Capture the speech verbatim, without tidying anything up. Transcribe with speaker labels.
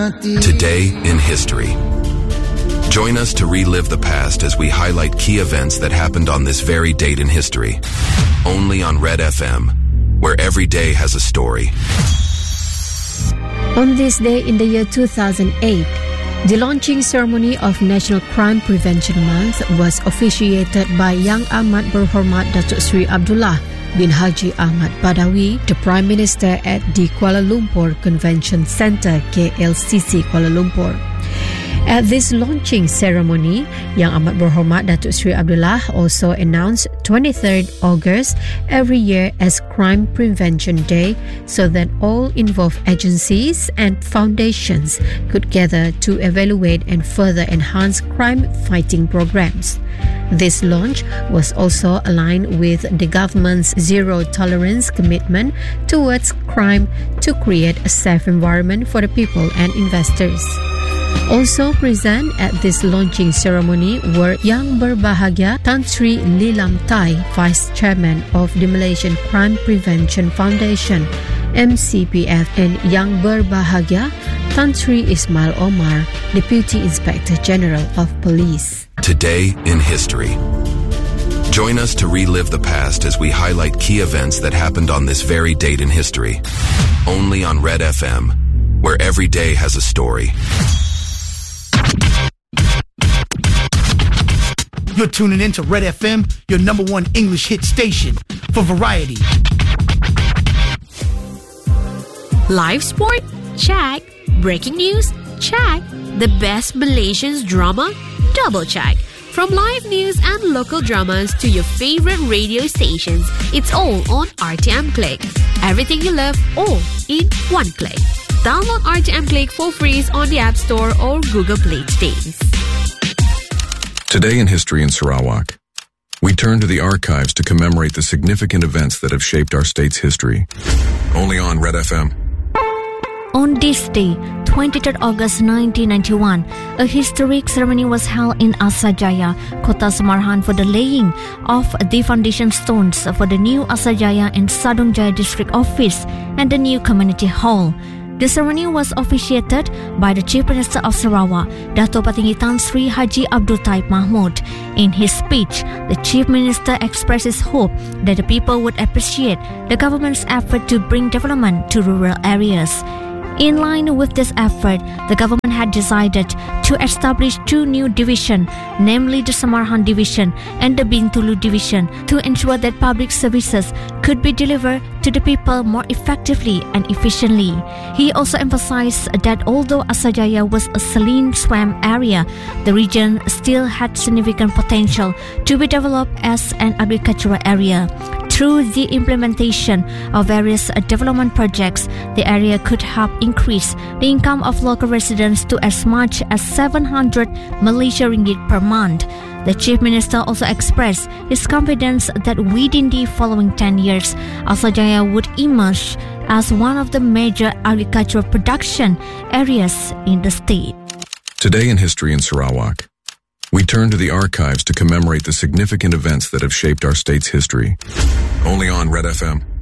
Speaker 1: Today in history. Join us to relive the past as we highlight key events that happened on this very date in history. Only on Red F M, where every day has a story.
Speaker 2: On this day in the year two thousand eight, the launching ceremony of National Crime Prevention Month was officiated by Yang Amat Berhormat Datuk Seri Abdullah bin Haji Ahmad Badawi, the Prime Minister at the Kuala Lumpur Convention Centre, K L C C Kuala Lumpur. At this launching ceremony, Yang Amat Berhormat Datuk Seri Abdullah also announced twenty-third August every year as Crime Prevention Day so that all involved agencies and foundations could gather to evaluate and further enhance crime-fighting programs. This launch was also aligned with the government's zero-tolerance commitment towards crime to create a safe environment for the people and investors. Also present at this launching ceremony were Yang Berbahagia Tan Sri Lilam Tai, Vice Chairman of the Malaysian Crime Prevention Foundation, M C P F, and Yang Berbahagia Tan Sri Ismail Omar, Deputy Inspector General of Police.
Speaker 1: Today in history. Join us to relive the past as we highlight key events that happened on this very date in history. Only on Red F M, where every day has a story.
Speaker 3: You're tuning in to Red F M, your number one English hit station for variety.
Speaker 4: Live sport? Check. Breaking news? Check. The best Malaysian drama? Double check. From live news and local dramas to your favorite radio stations, it's all on R T M Click. Everything you love, all in one click. Download R T M Click for free on the App Store or Google Play today.
Speaker 1: Today in history in Sarawak, we turn to the archives to commemorate the significant events that have shaped our state's history. Only on Red F M.
Speaker 5: On this day, twenty-third August nineteen ninety-one, a historic ceremony was held in Asajaya, Kota Samarhan, for the laying of the foundation stones for the new Asajaya and Sadong Jaya District Office and the new Community Hall. The ceremony was officiated by the Chief Minister of Sarawak, Dato' Patinggi Tan Sri Haji Abdul Taib Mahmud. In his speech, the Chief Minister expressed his hope that the people would appreciate the government's effort to bring development to rural areas. In line with this effort, the government had decided to establish two new divisions, namely the Samarhan Division and the Bintulu Division, to ensure that public services could be delivered to the people more effectively and efficiently. He also emphasized that although Asajaya was a saline swamp area, the region still had significant potential to be developed as an agricultural area. Through the implementation of various development projects, the area could help increase the income of local residents to as much as seven hundred Malaysia ringgit per month. The Chief Minister also expressed his confidence that within the following ten years, Asajaya would emerge as one of the major agricultural production areas in the state.
Speaker 1: Today in history in Sarawak, we turn to the archives to commemorate the significant events that have shaped our state's history. Only on Red F M.